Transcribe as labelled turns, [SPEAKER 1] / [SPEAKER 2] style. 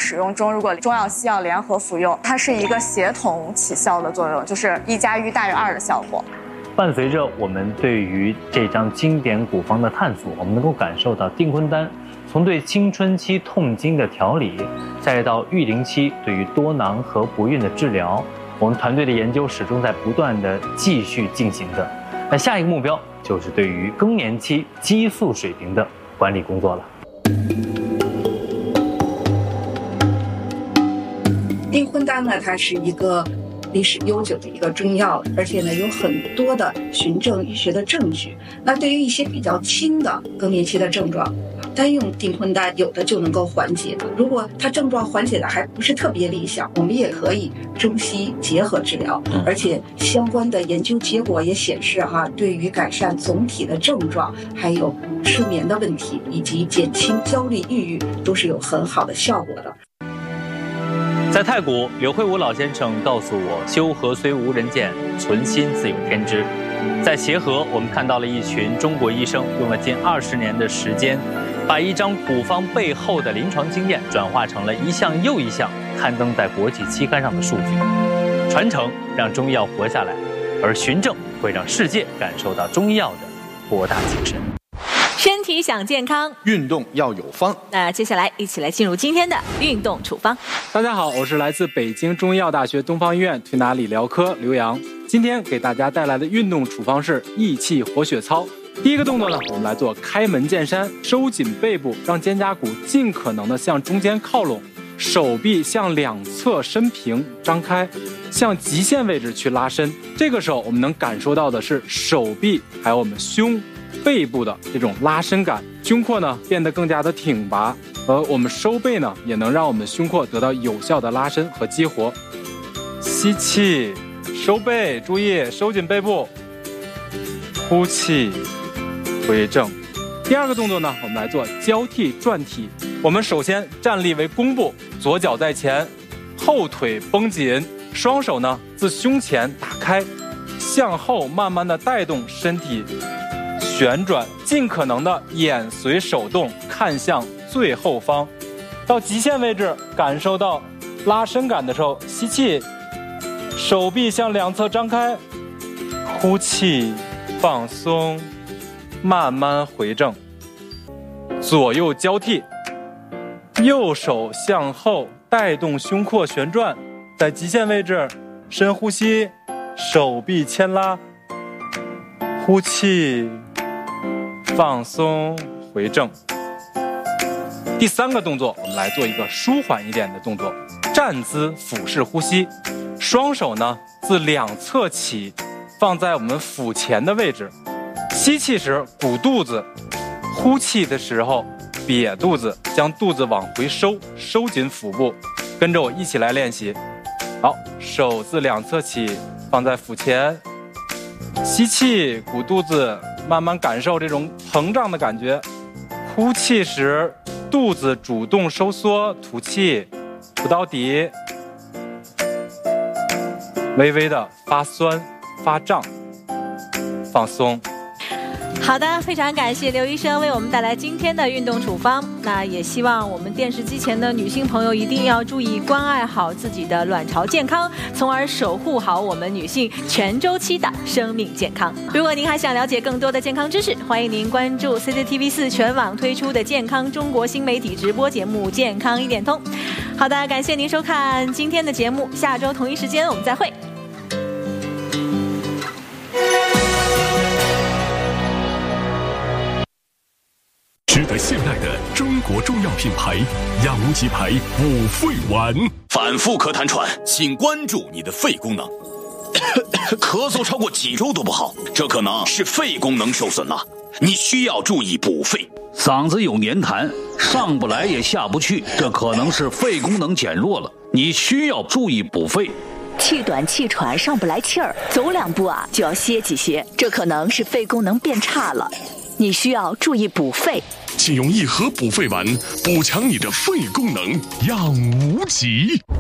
[SPEAKER 1] 使用中，如果中药西药联合服用，它是一个协同起效的作用，就是1+1大于2的效果。
[SPEAKER 2] 伴随着我们对于这张经典古方的探索，我们能够感受到订婚丹从对青春期痛经的调理，再到育龄期对于多囊和不孕的治疗，我们团队的研究始终在不断的继续进行着。那下一个目标就是对于更年期激素水平的管理工作了。
[SPEAKER 3] 订婚丹呢，它是一个历史悠久的一个中药，而且呢有很多的循证医学的证据。那对于一些比较轻的更年期的症状，单用订婚丹有的就能够缓解。如果它症状缓解的还不是特别理想，我们也可以中西结合治疗。而且相关的研究结果也显示对于改善总体的症状，还有睡眠的问题，以及减轻焦虑抑郁，都是有很好的效果的。
[SPEAKER 2] 在太古，柳慧武老先生告诉我，修和虽无人见，存心自有天知。在协和，我们看到了一群中国医生用了近20年的时间，把一张古方背后的临床经验转化成了一项又一项刊登在国际期刊上的数据。传承让中医药活下来，而循证会让世界感受到中医药的博大精深。
[SPEAKER 4] 身体想健康，
[SPEAKER 5] 运动要有方。
[SPEAKER 4] 那接下来一起来进入今天的运动处方。
[SPEAKER 6] 大家好，我是来自北京中医药大学东方医院推拿理疗科刘洋。今天给大家带来的运动处方是益气活血操。第一个动作呢，我们来做开门见山，收紧背部，让肩胛骨尽可能的向中间靠拢，手臂向两侧伸平张开，向极限位置去拉伸。这个时候我们能感受到的是手臂还有我们胸背部的这种拉伸感，胸廓呢变得更加的挺拔，而我们收背呢也能让我们胸廓得到有效的拉伸和激活。吸气，收背，注意收紧背部，呼气，回正。第二个动作呢，我们来做交替转体。我们首先站立为弓步，左脚在前，后腿绷紧，双手呢自胸前打开，向后慢慢的带动身体旋转，尽可能的眼随手动，看向最后方，到极限位置，感受到拉伸感的时候，吸气，手臂向两侧张开，呼气，放松，慢慢回正。左右交替，右手向后带动胸廓旋转，在极限位置深呼吸，手臂牵拉，呼气，放松，回正。第三个动作，我们来做一个舒缓一点的动作，站姿俯视呼吸。双手呢自两侧起，放在我们腹前的位置。吸气时鼓肚子，呼气的时候瘪肚子，将肚子往回收，收紧腹部。跟着我一起来练习。好，手自两侧起，放在腹前。吸气，鼓肚子，慢慢感受这种膨胀的感觉。呼气时肚子主动收缩，吐气，吐到底，微微的发酸发胀，放松。
[SPEAKER 4] 好的，非常感谢刘医生为我们带来今天的运动处方。那也希望我们电视机前的女性朋友一定要注意关爱好自己的卵巢健康，从而守护好我们女性全周期的生命健康。如果您还想了解更多的健康知识，欢迎您关注 CCTV4 全网推出的健康中国新媒体直播节目《健康一点通》。好的，感谢您收看今天的节目，下周同一时间我们再会。
[SPEAKER 7] 值得信赖的中国中药品牌养无极牌补肺丸。
[SPEAKER 8] 反复咳痰喘，请关注你的肺功能。咳嗽超过几周都不好，这可能是肺功能受损了，你需要注意补肺。
[SPEAKER 9] 嗓子有黏痰，上不来也下不去，这可能是肺功能减弱了，你需要注意补肺。
[SPEAKER 10] 气短气喘，上不来气儿，走两步就要歇几歇，这可能是肺功能变差了，你需要注意补肺。
[SPEAKER 7] 请用一盒补肺丸补强你的肺功能，养无极。